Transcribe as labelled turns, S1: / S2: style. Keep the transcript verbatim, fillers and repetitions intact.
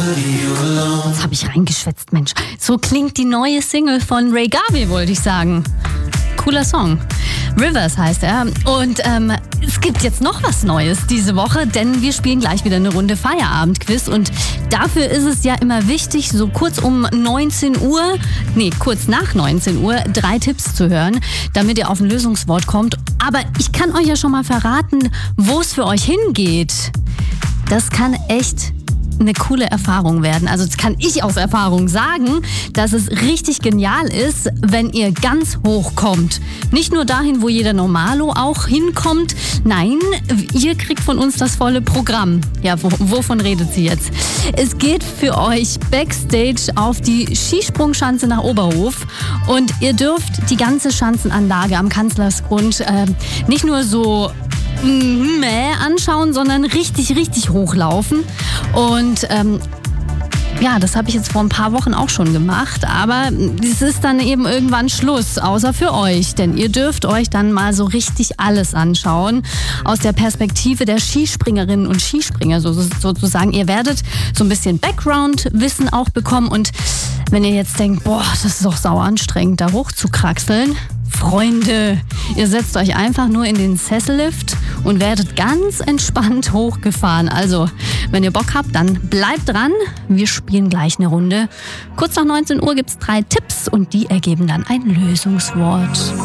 S1: Jetzt habe ich reingeschwätzt, Mensch. So klingt die neue Single von Ray Garvey, wollte ich sagen. Cooler Song. Rivers heißt er. Und ähm, es gibt jetzt noch was Neues diese Woche, denn wir spielen gleich wieder eine Runde Feierabendquiz. Und dafür ist es ja immer wichtig, so kurz um neunzehn Uhr, nee, kurz nach neunzehn Uhr, drei Tipps zu hören, damit ihr auf ein Lösungswort kommt. Aber ich kann euch ja schon mal verraten, wo es für euch hingeht. Das kann echt eine coole Erfahrung werden. Also das kann ich aus Erfahrung sagen, dass es richtig genial ist, wenn ihr ganz hoch kommt. Nicht nur dahin, wo jeder Normalo auch hinkommt. Nein, ihr kriegt von uns das volle Programm. Ja, wo, wovon redet sie jetzt? Es geht für euch Backstage auf die Skisprungschanze nach Oberhof und ihr dürft die ganze Schanzenanlage am Kanzlersgrund äh, nicht nur so Mäh anschauen, sondern richtig, richtig hochlaufen. Und ähm, ja, das habe ich jetzt vor ein paar Wochen auch schon gemacht, aber es ist dann eben irgendwann Schluss, außer für euch, denn ihr dürft euch dann mal so richtig alles anschauen, aus der Perspektive der Skispringerinnen und Skispringer sozusagen. Ihr werdet so ein bisschen Background-Wissen auch bekommen und wenn ihr jetzt denkt, boah, das ist doch sau anstrengend, da hoch zu kraxeln, Freunde, ihr setzt euch einfach nur in den Sessellift und werdet ganz entspannt hochgefahren. Also, wenn ihr Bock habt, dann bleibt dran. Wir spielen gleich eine Runde. Kurz nach neunzehn Uhr gibt es drei Tipps und die ergeben dann ein Lösungswort.